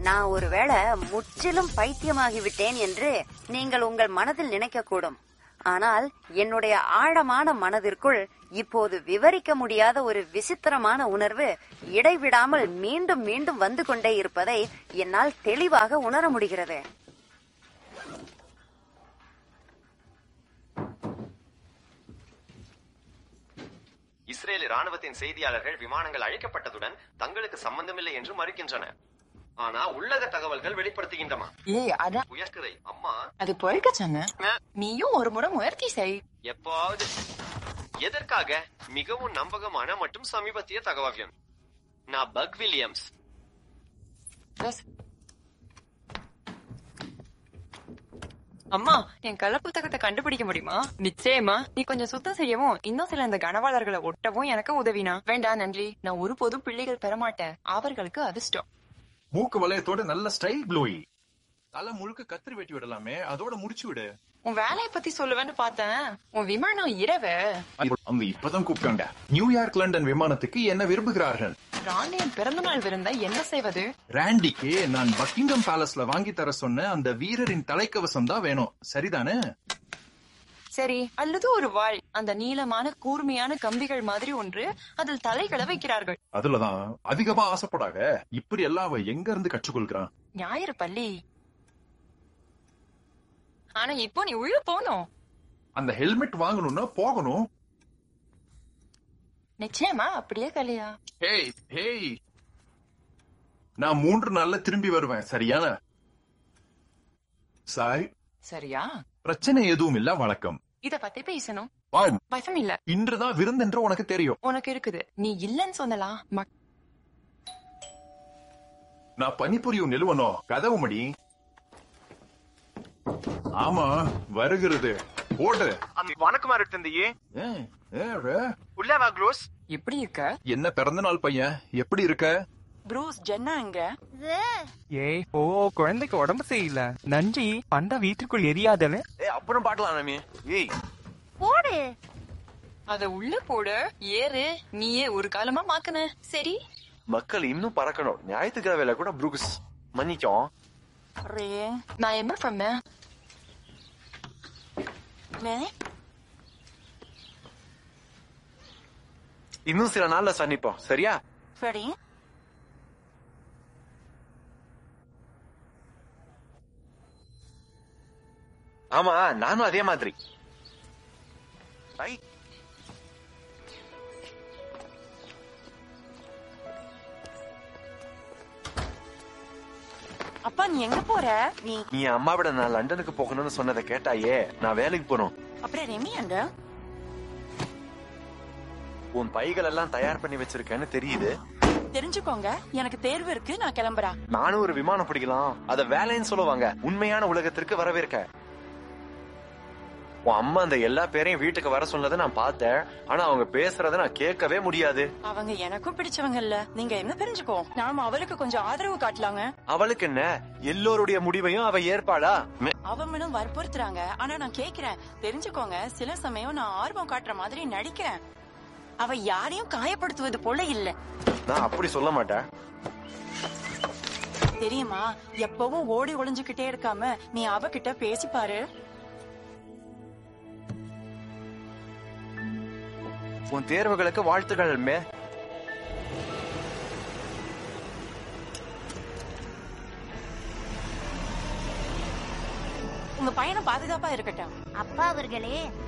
நான் ஒருவேளை முற்றிலும் பைத்தியமாகிவிட்டேன் என்று நீங்கள் உங்கள் மனதில் நினைக்க கூடும். ஆனால் என்னுடைய ஆழமான மனதிற்குள் இப்போது விவரிக்க முடியாத ஒரு விசித்திரமான உணர்வு இடைவிடாமல் மீண்டும் மீண்டும் வந்து கொண்டே இருப்பதை என்னால் தெளிவாக உணர முடிகிறது. இஸ்ரேல் ராணுவத்தின் செய்தியாளர்கள் விமானங்கள் அழிக்கப்பட்டதுடன் தங்களுக்கு சம்பந்தமில்லை என்று மறுக்கின்றனர். ஆனா உள்ளக தகவல்கள் வெளிப்படுத்துகின்றமா? உயர்கதை அம்மா அது பொறுக்க சொன்ன. நீயும் ஒரு முறை முயற்சி செய். எப்பாவது. எதற்காக? மிகவும் நம்பகமான மற்றும் சமீபத்திய தகவல்கள். நான் பக் வில்லியம்ஸ். அம்மா, என் கள்ள புத்தகத்தை கண்டுபிடிக்க முடியுமா? நிச்சயமா. நீ கொஞ்சம் சுத்தம் செய்யவும் இன்னும் சில இந்த கனவாளர்களை ஒட்டவும் எனக்கு உதவினா. வேண்டாம் நன்றி, நான் ஒருபோதும் பிள்ளைகள் பெறமாட்டேன். அவர்களுக்கு அதிர்ஷ்டம். மூக்கு வளையத்தோட நல்ல ஸ்டைல் ப்ளூயி. தலை முழுக்க கத்திரி வெட்டி விடலாமே, அதோட முடிச்சு விடு. உன் வேலையை பத்தி சொல்லுவேன்னு பார்த்தேன். உன் விமானம் இரவு. அவங்க இப்பதான் கூப்பிட்டாங்க. நியூயார்க் லண்டன் விமானத்துக்கு என்ன விரும்புகிறார்கள்? ராண்டியின் பிறந்த நாள் விருந்த என்ன செய்வது? ராண்டிக்கு நான் பக்கிங்ஹாம் பேலஸ்ல வாங்கி தர சொன்ன அந்த வீரரின் தலைக்கவசம் தான் வேணும், சரிதானே? சரி, அல்லது ஒரு வாள், அந்த நீளமான கூர்மையான கம்பிகள் மாதிரி ஒன்று, அதில் தலைகளை வைக்கிறார்கள். அதுலதான் அதிகமா ஆசைப்படாக. இப்படி எல்லாம் அவ எங்க இருந்து கற்றுக்கொள்கிறான்? ஞாயிறு பள்ளி. ஆனா இப்போ நீ உள்ள போகணும். அந்த ஹெல்மெட் வாங்கணும்னா போகணும். நிச்சயமா அப்படியே கலையா? ஹேய் ஹேய், நான் 3 நாள்ல திரும்பி வருவேன், சரியான? சாய், சரியா? பிரச்சனை எதுவும் இல்ல, வணக்கம். இத பத்தி பேசணும். பயம் இல்ல. இன்றுதான் விருந்தென்று உனக்கு தெரியும். உனக்கு இருக்குது, நீ இல்லன்னு சொல்லலாம். நான் பணிபுரியும் நிலுவனோ, கதவு மடி. ஆமா, வருகிறது. போடு. வணக்கம் தந்தையே. உள்ள வா க்ளோஸ். எப்படி இருக்க? என்ன பிறந்த நாள் பையன், எப்படி இருக்க? ப்ரூஸ், ஜென்னா எங்க? குழந்தைக்கு உடம்பு சரியில்ல. நன்றி. பண்டா வீட்டுக்குள் எரியாதல. அப்புறம் பாக்கலாம் நாமே. ஏய் போடு. அத உள்ள போடு. ஏறு. நீயே ஒரு காலமா மாக்கன. சரி, மக்கள் இன்னும் பறக்கணும். ஞாயிற்றுக்கிழமையில கூட ப்ரூஸ் மன்னிக்கும். நான் என்ன பண்ணேன்? இன்னும் சில நாள்ல சந்திப்போம், சரியா? சரி. ஆமா, நானும் அதே மாதிரி. அப்பா, நீ எங்க போற? நீ அம்மாவிட நான் லண்டனுக்கு போகணும்னு சொன்னதை கேட்டாயே. நான் வேலைக்கு போறோம். அப்புறம் ரெமி அங்க? உன் பைகள் எல்லாம் தயார் பண்ணி வச்சிருக்கேன்னு தெரியுது. தெரிஞ்சுக்கோங்க, எனக்கு தேர்வு இருக்கு, நான் கிளம்புறேன். நானும் ஒரு விமானம் பிடிக்கலாம், அத வேலைன்னு சொல்லுவாங்க. உண்மையான உலகத்திற்கு வரவேற்க. உன் அம்மா அந்த எல்லா பேரையும் வீட்டுக்கு வர சொன்னதை நான் பார்த்தேன். ஆனா அவங்க பேசுறத நான் கேட்கவே முடியாது. அவங்க எனக்கும் பிடிச்சவங்க இல்ல. நீங்க என்ன தெரிஞ்சுக்கோ, நாம அவளுக்கு கொஞ்சம் ஆதரவு காட்டலாங்க. அவளுக்கு என்ன, எல்லோருடைய முடிவையும் அவ ஏற்பாளா? அவங்களும் வற்புறுத்துறாங்க. ஆனா நான் கேக்குறேன், தெரிஞ்சுக்கோங்க, சில சமயம் நான் ஆர்வம் காட்டுற மாதிரி நடிக்கிறேன். அவ யாரையும் காயப்படுத்துவது போல இல்ல. நான் அப்படி சொல்ல மாட்டேன். தெரியுமா, எப்பவும் ஓடி ஒளிஞ்சுக்கிட்டே இருக்காம நீ அவகிட்ட பேசிப்பாரு. உன் தேர்வுகளுக்கு வாழ்த்துக்கள். உங்க பையனை பாதுகாப்பா இருக்கட்டும். அப்பா அவர்களே,